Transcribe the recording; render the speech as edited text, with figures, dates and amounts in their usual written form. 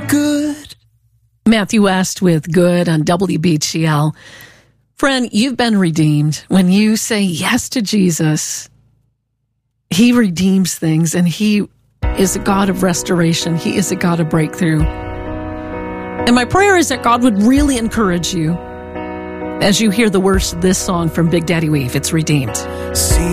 good. Matthew West with Good on WBGL. Friend, you've been redeemed. When you say yes to Jesus, he redeems things, and he is a God of restoration. He is a God of breakthrough. And my prayer is that God would really encourage you as you hear the words of this song from Big Daddy Weave. It's Redeemed. See